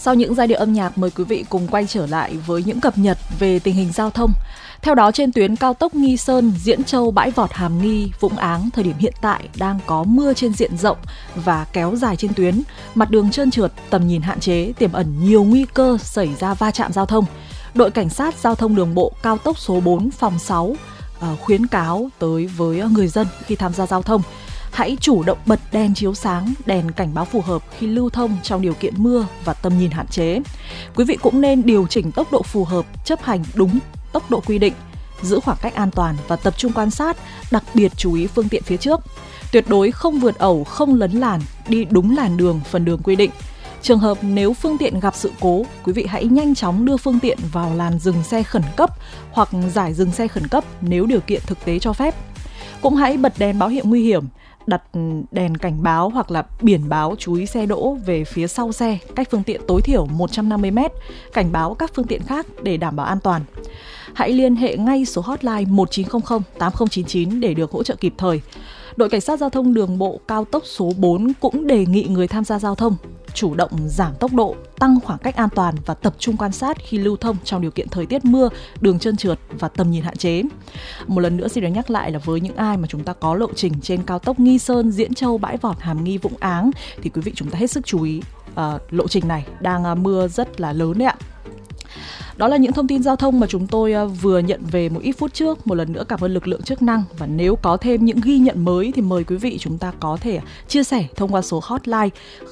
Sau những giai điệu âm nhạc, mời quý vị cùng quay trở lại với những cập nhật về tình hình giao thông. Theo đó, trên tuyến cao tốc Nghi Sơn, Diễn Châu, Bãi Vọt, Hàm Nghi, Vũng Áng, thời điểm hiện tại đang có mưa trên diện rộng và kéo dài trên tuyến. Mặt đường trơn trượt, tầm nhìn hạn chế, tiềm ẩn nhiều nguy cơ xảy ra va chạm giao thông. Đội Cảnh sát Giao thông Đường bộ cao tốc số 4 phòng 6 khuyến cáo tới với người dân khi tham gia giao thông. Hãy chủ động bật đèn chiếu sáng, đèn cảnh báo phù hợp khi lưu thông trong điều kiện mưa và tầm nhìn hạn chế. Quý vị cũng nên điều chỉnh tốc độ phù hợp, chấp hành đúng tốc độ quy định, giữ khoảng cách an toàn và tập trung quan sát, đặc biệt chú ý phương tiện phía trước. Tuyệt đối không vượt ẩu, không lấn làn, đi đúng làn đường, phần đường quy định. Trường hợp nếu phương tiện gặp sự cố, quý vị hãy nhanh chóng đưa phương tiện vào làn dừng xe khẩn cấp hoặc giải dừng xe khẩn cấp nếu điều kiện thực tế cho phép. Cũng hãy bật đèn báo hiệu nguy hiểm, đặt đèn cảnh báo hoặc là biển báo chú ý xe đỗ về phía sau xe, cách phương tiện tối thiểu 150m, cảnh báo các phương tiện khác để đảm bảo an toàn. Hãy liên hệ ngay số hotline 1900 8099 để được hỗ trợ kịp thời. Đội Cảnh sát Giao thông Đường bộ cao tốc số 4 cũng đề nghị người tham gia giao thông chủ động giảm tốc độ, tăng khoảng cách an toàn và tập trung quan sát khi lưu thông trong điều kiện thời tiết mưa, đường trơn trượt và tầm nhìn hạn chế. Một lần nữa xin được nhắc lại là với những ai mà chúng ta có lộ trình trên cao tốc Nghi Sơn, Diễn Châu, Bãi Vọt, Hàm Nghi, Vũng Áng thì quý vị chúng ta hết sức chú ý. Lộ trình này đang mưa rất là lớn đấy ạ. Đó là những thông tin giao thông mà chúng tôi vừa nhận về một ít phút trước. Một lần nữa cảm ơn lực lượng chức năng. Và nếu có thêm những ghi nhận mới thì mời quý vị chúng ta có thể chia sẻ thông qua số hotline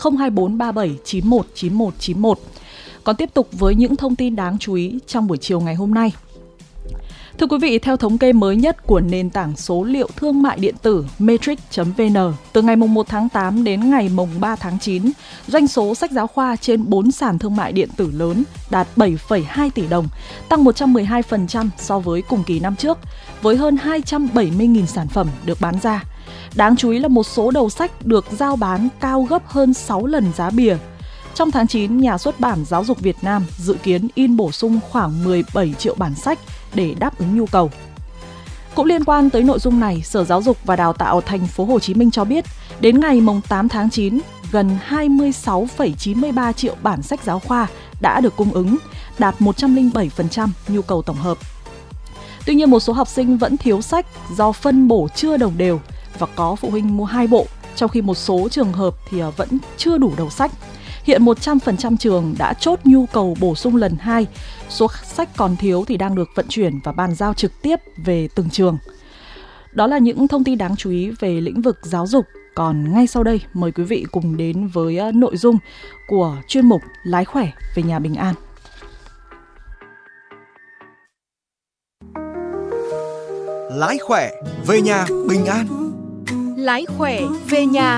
02437919191. Còn tiếp tục với những thông tin đáng chú ý trong buổi chiều ngày hôm nay. Thưa quý vị, theo thống kê mới nhất của nền tảng số liệu thương mại điện tử Matrix.vn, từ ngày 1 tháng 8 đến ngày 3 tháng 9, doanh số sách giáo khoa trên 4 sàn thương mại điện tử lớn đạt 7,2 tỷ đồng, tăng 112% so với cùng kỳ năm trước, với hơn 270.000 sản phẩm được bán ra. Đáng chú ý là một số đầu sách được giao bán cao gấp hơn 6 lần giá bìa. Trong tháng 9, Nhà xuất bản Giáo dục Việt Nam dự kiến in bổ sung khoảng 17 triệu bản sách để đáp ứng nhu cầu. Cũng liên quan tới nội dung này, Sở Giáo dục và Đào tạo Thành phố Hồ Chí Minh cho biết, đến ngày 8 tháng 9, gần 26,93 triệu bản sách giáo khoa đã được cung ứng, đạt 107% nhu cầu tổng hợp. Tuy nhiên, một số học sinh vẫn thiếu sách do phân bổ chưa đồng đều và có phụ huynh mua 2 bộ, trong khi một số trường hợp thì vẫn chưa đủ đầu sách. Hiện 100% trường đã chốt nhu cầu bổ sung lần 2, số sách còn thiếu thì đang được vận chuyển và bàn giao trực tiếp về từng trường. Đó là những thông tin đáng chú ý về lĩnh vực giáo dục. Còn ngay sau đây, mời quý vị cùng đến với nội dung của chuyên mục Lái khỏe về nhà bình an. Lái khỏe về nhà bình an. Lái khỏe về nhà